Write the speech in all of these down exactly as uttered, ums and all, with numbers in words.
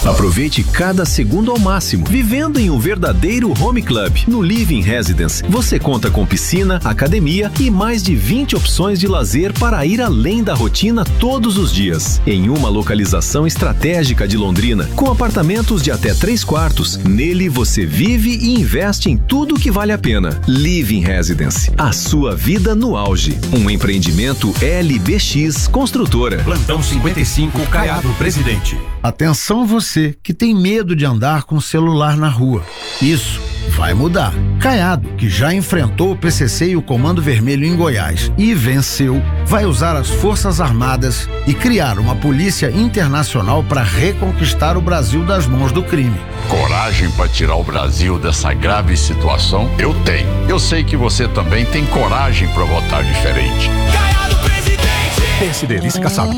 Aproveite cada segundo ao máximo, vivendo em um verdadeiro home club. No Living Residence, você conta com piscina, academia e mais de vinte opções de lazer para ir além da rotina todos os dias. Em uma localização estratégica de Londrina, com apartamentos de até três quartos, nele você vive e investe em tudo que vale a pena. Living Residence, a sua vida no auge. Um empreendimento L B X Construtora. Plantão cinquenta e cinco, Caiado Presidente. Atenção você que tem medo de andar com o celular na rua. Isso vai mudar. Caiado, que já enfrentou o P C C e o Comando Vermelho em Goiás e venceu, vai usar as Forças Armadas e criar uma polícia internacional para reconquistar o Brasil das mãos do crime. Coragem para tirar o Brasil dessa grave situação? Eu tenho. Eu sei que você também tem coragem para votar diferente. Caiado Presidente! P S D, Lice Kassab.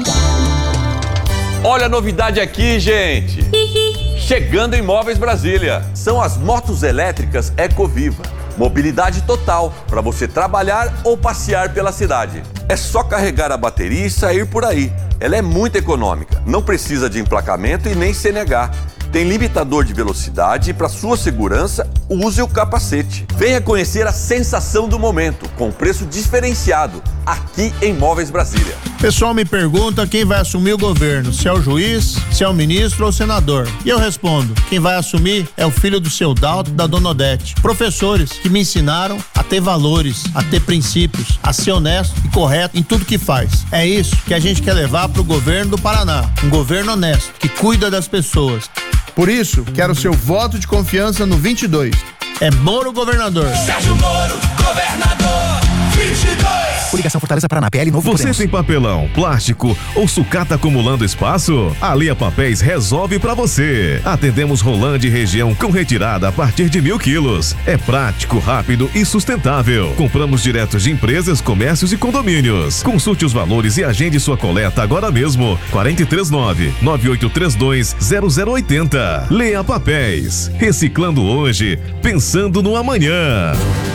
Olha a novidade aqui, gente! Chegando em Móveis Brasília. São as motos elétricas Ecoviva. Mobilidade total para você trabalhar ou passear pela cidade. É só carregar a bateria e sair por aí. Ela é muito econômica, não precisa de emplacamento e nem C N H. Tem limitador de velocidade e, para sua segurança, use o capacete. Venha conhecer a sensação do momento, com preço diferenciado, aqui em Móveis Brasília. Pessoal me pergunta quem vai assumir o governo, se é o juiz, se é o ministro ou o senador. E eu respondo, quem vai assumir é o filho do seu Dalto e da Dona Odete. Professores que me ensinaram a ter valores, a ter princípios, a ser honesto e correto em tudo que faz. É isso que a gente quer levar pro governo do Paraná. Um governo honesto, que cuida das pessoas. Por isso, quero seu voto de confiança no vinte e dois. É Moro governador. Sérgio Moro, governador, vinte e dois. Coligação Fortaleza Paraná, P L Novo Você Podemos. tem papelão, plástico ou sucata acumulando espaço? A Lia Papéis resolve pra você. Atendemos Rolândia e região com retirada a partir de mil quilos. É prático, rápido e sustentável. Compramos direto de empresas, comércios e condomínios. Consulte os valores e agende sua coleta agora mesmo. quatro três nove, nove oito três dois, zero zero oito zero. Lia Papéis. Reciclando hoje, pensando no amanhã.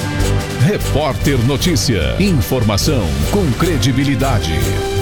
Repórter Notícia. Informação com credibilidade.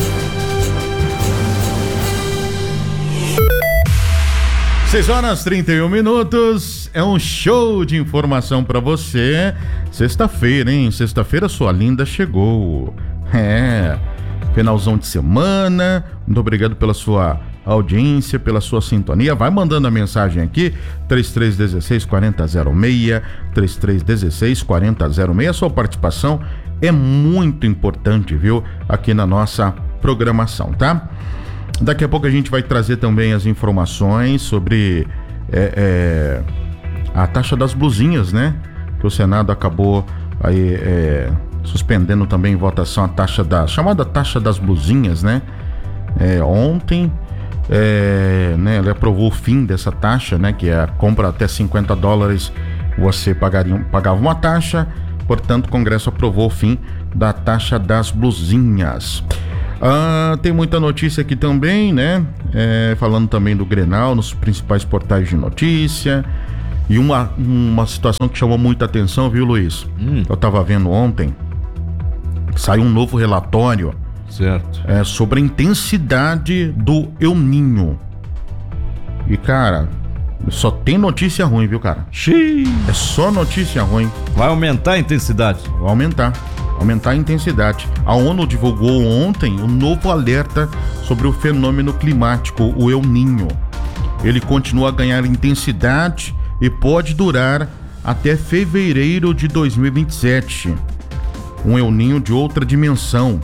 seis horas e trinta e um minutos. É um show de informação pra você. Sexta-feira, hein? Sexta-feira sua linda chegou. É. Finalzão de semana. Muito obrigado pela sua audiência, pela sua sintonia. Vai mandando a mensagem aqui, três três um seis, quatro zero seis, três três um seis, quatro zero seis. A sua participação é muito importante, viu? Aqui na nossa programação, tá? Daqui a pouco a gente vai trazer também as informações sobre é, é, a taxa das blusinhas, né? Que o Senado acabou aí é, suspendendo também em votação a taxa da chamada taxa das blusinhas, né? É, ontem É, né, ele aprovou o fim dessa taxa, né, que é a compra até cinquenta dólares, você pagaria, pagava uma taxa, portanto o Congresso aprovou o fim da taxa das blusinhas. Ah, tem muita notícia aqui também, né, é, falando também do Grenal nos principais portais de notícia, e uma, uma situação que chamou muita atenção, viu, Luiz? Hum. Eu tava vendo ontem, saiu um novo relatório. Certo. É, sobre a intensidade do El Niño. E, cara, só tem notícia ruim, viu, cara? Xiii. É só notícia ruim. Vai aumentar a intensidade? Vai aumentar. Aumentar a intensidade. A ONU divulgou ontem um novo alerta sobre o fenômeno climático, o El Niño. Ele continua a ganhar intensidade e pode durar até fevereiro de dois mil e vinte e sete. Um El Niño de outra dimensão.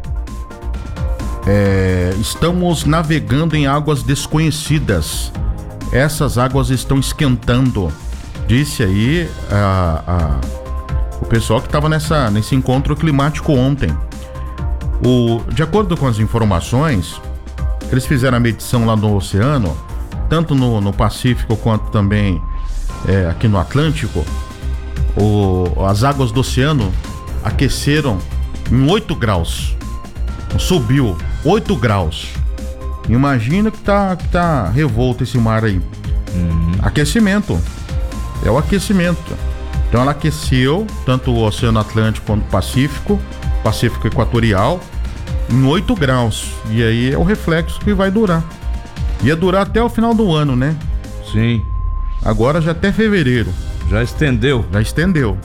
É, estamos navegando em águas desconhecidas. Essas águas estão esquentando, disse aí a, a, o pessoal que estava nessa, nesse encontro climático ontem. O, de acordo com as informações, eles fizeram a medição lá no oceano, tanto no, no Pacífico quanto também é, aqui no Atlântico. O, as águas do oceano aqueceram em oito graus. Subiu oito graus. Imagina que tá, que tá revolto esse mar aí. Uhum. Aquecimento. É o aquecimento. Então ela aqueceu tanto o Oceano Atlântico quanto o Pacífico, Pacífico Equatorial, em oito graus. E aí é o reflexo que vai durar. Ia durar até o final do ano, né? Sim. Agora já até fevereiro. Já estendeu. Já estendeu.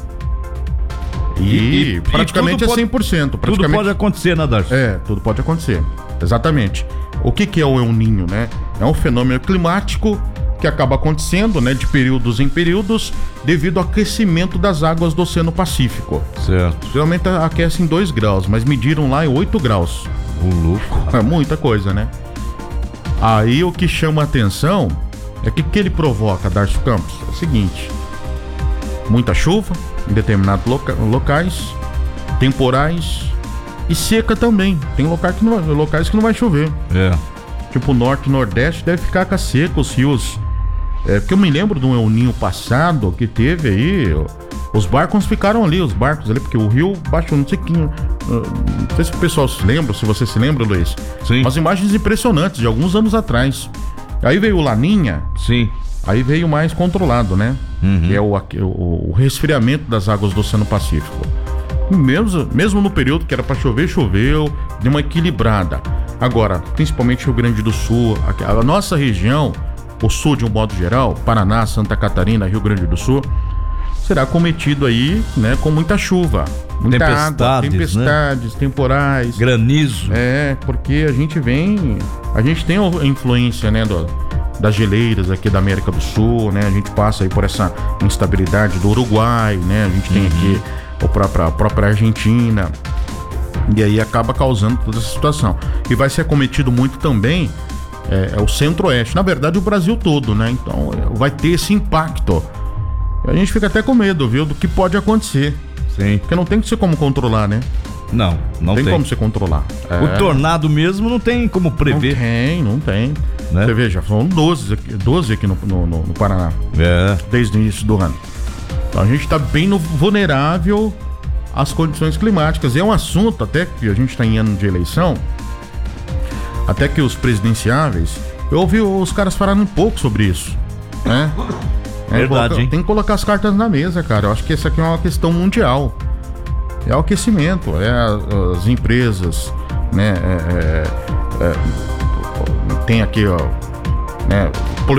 E, E- e- praticamente e tudo é cem por cento. Tudo Praticamente... pode acontecer, né, Darcy? É, tudo pode acontecer. Exatamente. O que, que é o El Niño, né? É um fenômeno climático que acaba acontecendo, né, de períodos em períodos, devido ao aquecimento das águas do Oceano Pacífico. Certo. Geralmente aquece em dois graus, mas mediram lá em oito graus. O louco. É muita coisa, né? Aí o que chama a atenção é que o que ele provoca, Darcio Campos? É o seguinte: muita chuva em determinados loca- locais, temporais e seca também. Tem locais que não vai, locais que não vai chover. É. Tipo o norte e nordeste deve ficar com a seca, os rios. É, porque eu me lembro de um El Niño passado que teve aí. Os barcos ficaram ali, os barcos ali, porque o rio baixou, não sei quem. Não sei se o pessoal se lembra, se você se lembra, Luiz. Sim. Umas imagens impressionantes de alguns anos atrás. Aí veio o Laninha. Sim. Aí veio mais controlado, né? Uhum. Que é o, o, o resfriamento das águas do Oceano Pacífico. E mesmo, mesmo no período que era para chover, choveu, deu uma equilibrada. Agora, principalmente Rio Grande do Sul, a, a nossa região, o sul de um modo geral, Paraná, Santa Catarina, Rio Grande do Sul, será cometido aí, né, com muita chuva, muita Tempestades, água, tempestades, né? temporais, granizo. É, porque a gente vem, a gente tem a influência, né, do, das geleiras aqui da América do Sul, né? A gente passa aí por essa instabilidade do Uruguai, né? A gente tem uhum. aqui a própria, a própria Argentina. E aí acaba causando toda essa situação. E vai ser acometido muito também é, é o centro-oeste. Na verdade, o Brasil todo, né? Então é, vai ter esse impacto. E a gente fica até com medo, viu? Do que pode acontecer. Sim. Porque não tem que ser como controlar, né? Não, não tem. Tem como você controlar. É. O tornado mesmo não tem como prever. Não tem, não tem. Né? Você veja, são doze aqui, doze aqui no, no, no Paraná. É. Desde o início do ano. Então a gente está bem no, vulnerável às condições climáticas. E é um assunto, até que a gente está em ano de eleição, até que os presidenciáveis, eu ouvi os caras falarem um pouco sobre isso, né? É, Verdade, coloca, hein? tem que colocar as cartas na mesa, cara. Eu acho que essa aqui é uma questão mundial. É o aquecimento, é a, as empresas, né? É, é, é, tem aqui, ó, né?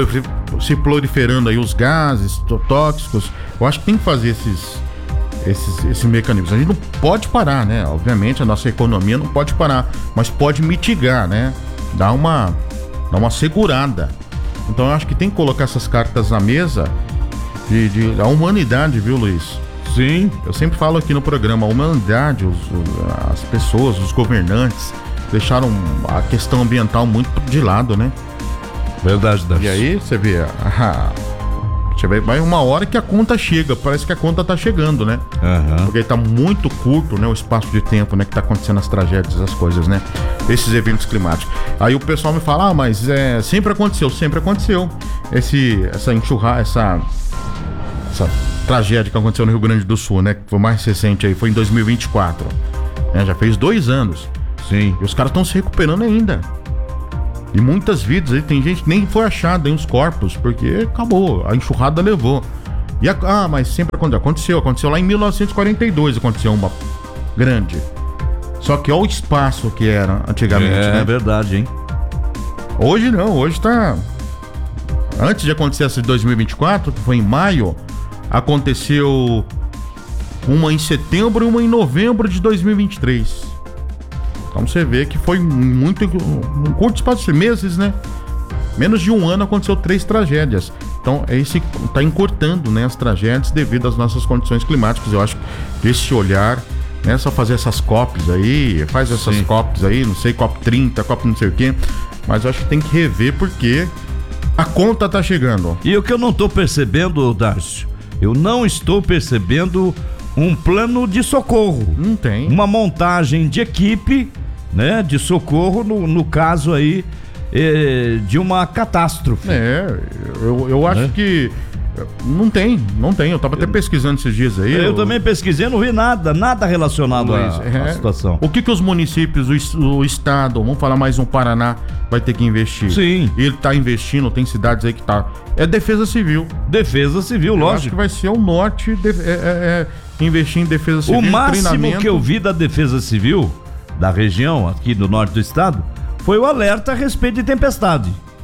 Se proliferando aí os gases tóxicos. Eu acho que tem que fazer esses, esses, esses mecanismos. A gente não pode parar, né? Obviamente a nossa economia não pode parar, mas pode mitigar, né? Dar uma, dar uma segurada. Então eu acho que tem que colocar essas cartas na mesa de, de a humanidade, viu, Luiz? Sim. Eu sempre falo aqui no programa, a humanidade, os, as pessoas, os governantes deixaram a questão ambiental muito de lado, né? Verdade, Darcy. E aí você vê, ah, você vê, vai uma hora que a conta chega, parece que a conta tá chegando, né? Uhum. Porque tá muito curto, né, o espaço de tempo, né, que tá acontecendo as tragédias, as coisas, né? Esses eventos climáticos. Aí o pessoal me fala, ah, mas é, sempre aconteceu, sempre aconteceu. Esse, essa enxurrada, essa, essa tragédia que aconteceu no Rio Grande do Sul, né? Que foi mais recente aí, foi em dois mil e vinte e quatro. Né, já fez dois anos. Sim. E os caras estão se recuperando ainda. E muitas vidas aí, tem gente que nem foi achada em os corpos, porque acabou, a enxurrada levou. E a, ah, mas sempre aconteceu, aconteceu, aconteceu lá em mil novecentos e quarenta e dois, aconteceu uma grande. Só que olha o espaço que era antigamente, é, né? É verdade, hein? Hoje não, hoje tá... Antes de acontecer essa de dois mil e vinte e quatro, que foi em maio, aconteceu uma em setembro e uma em novembro de dois mil e vinte e três. Então você vê que foi muito, um curto espaço de meses, né? Menos de um ano aconteceu três tragédias. Então é esse, tá encurtando, né, as tragédias devido às nossas condições climáticas. Eu acho que esse olhar, né, só fazer essas COPs aí, faz essas Sim. COPs aí, não sei, COP trinta, COP não sei o quê, mas eu acho que tem que rever porque a conta tá chegando. E o que eu não tô percebendo, Darcio, eu não estou percebendo um plano de socorro. Não tem. Uma montagem de equipe, né, de socorro no, no caso aí eh, de uma catástrofe. É, eu, eu acho É. que não tem, não tem. Eu tava até pesquisando esses dias aí. Eu, eu também pesquisei, não vi nada, nada relacionado à, Luiz, é. à situação. O que que os municípios, o, es- o estado, vamos falar mais um Paraná, vai ter que investir? Sim. Ele tá investindo, tem cidades aí que tá. É defesa civil. Defesa civil, Eu acho lógico. que vai ser o norte de- é, é, é, investir em defesa civil. O máximo treinamento. que eu vi da Defesa Civil da região aqui do norte do estado foi o alerta a respeito de tempestade.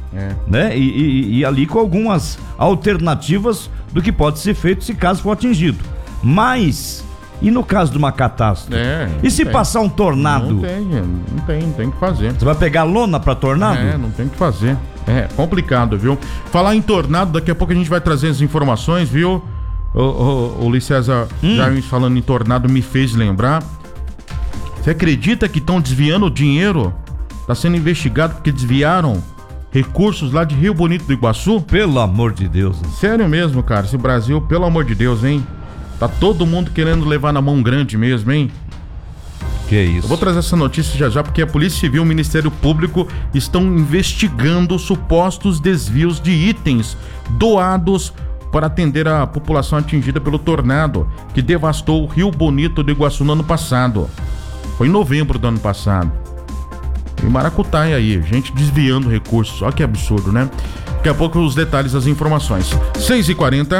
É. Né? E, e, e ali com algumas alternativas do que pode ser feito se caso for atingido. Mas, e no caso de uma catástrofe? É, e se tem. passar um tornado? Não tem, não tem, tem que fazer. Você vai pegar lona pra tornado? É, não tem que fazer. É complicado, viu? Falar em tornado, daqui a pouco a gente vai trazer as informações, viu? O, o, o Luiz César hum. já falando em tornado me fez lembrar. Você acredita que estão desviando o dinheiro? Tá sendo investigado porque desviaram recursos lá de Rio Bonito do Iguaçu? Pelo amor de Deus. Hein? Sério mesmo, cara. Esse Brasil, pelo amor de Deus, hein? Tá todo mundo querendo levar na mão grande mesmo, hein? Que isso. Eu vou trazer essa notícia já já, porque a Polícia Civil e o Ministério Público estão investigando supostos desvios de itens doados para atender a população atingida pelo tornado que devastou o Rio Bonito do Iguaçu no ano passado. Foi em novembro do ano passado. E Maracutaia aí, gente desviando recursos. Olha que absurdo, né? Daqui a pouco os detalhes das informações. seis e quarenta.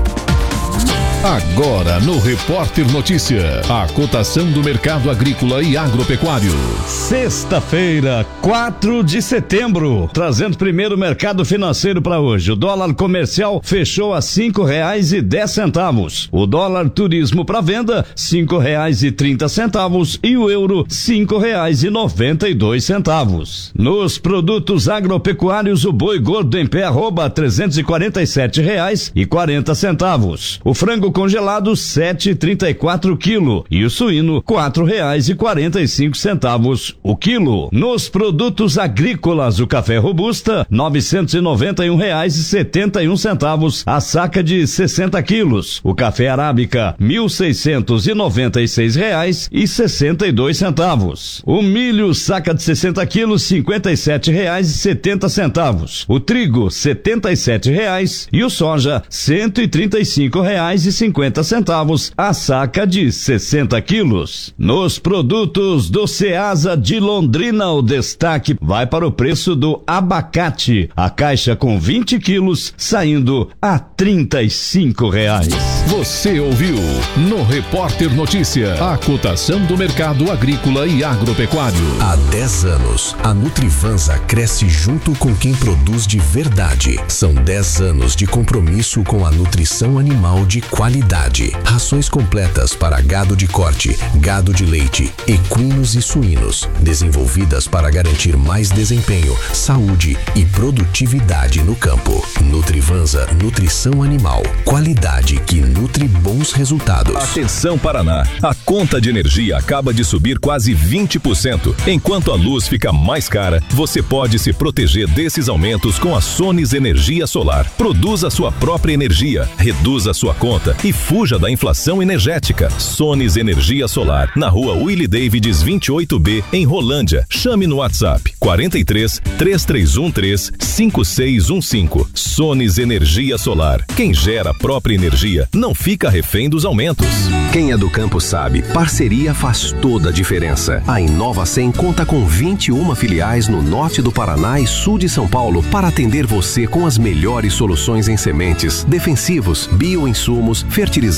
Agora no Repórter Notícia, a cotação do mercado agrícola e agropecuário. Sexta-feira, quatro de setembro, trazendo primeiro o mercado financeiro para hoje. O dólar comercial fechou a cinco reais e dez centavos. O dólar turismo para venda, cinco reais e trinta centavos e o euro, cinco reais e noventa e dois centavos. Nos produtos agropecuários, o boi gordo em pé arroba trezentos e quarenta e sete reais e quarenta centavos. O frango congelado sete e trinta e quatro quilo e o suíno quatro reais e quarenta e cinco centavos o quilo. Nos produtos agrícolas, o café robusta novecentos e noventa e um reais e setenta e um centavos a saca de sessenta quilos. O café arábica mil seiscentos e noventa e seis reais e sessenta e dois centavos. O milho saca de sessenta quilos cinquenta e sete reais e setenta centavos. O trigo setenta e sete reais e o soja cento e trinta e cinco reais e cinquenta centavos a saca de sessenta quilos. Nos produtos do Ceasa de Londrina, o destaque vai para o preço do abacate. A caixa com vinte quilos saindo a trinta e cinco reais. Você ouviu no Repórter Notícia a cotação do mercado agrícola e agropecuário. Há dez anos, a Nutrivansa cresce junto com quem produz de verdade. São dez anos de compromisso com a nutrição animal de qualidade. Rações completas para gado de corte, gado de leite, equinos e suínos, desenvolvidas para garantir mais desempenho, saúde e produtividade no campo. Nutrivansa Nutrição Animal, qualidade que nutre bons resultados. Atenção Paraná, a conta de energia acaba de subir quase vinte por cento. Enquanto a luz fica mais cara, você pode se proteger desses aumentos com a Sones Energia Solar. Produza sua própria energia, reduza sua conta e fuja da inflação energética. Sones Energia Solar, na rua Willie Davids vinte e oito B, em Rolândia. Chame no WhatsApp quarenta e três, três três um três, cinco seis um cinco. Sones Energia Solar. Quem gera a própria energia não fica refém dos aumentos. Quem é do campo sabe, parceria faz toda a diferença. A Inova cem conta com vinte e uma filiais no norte do Paraná e sul de São Paulo para atender você com as melhores soluções em sementes, defensivos, bioinsumos, fertilizantes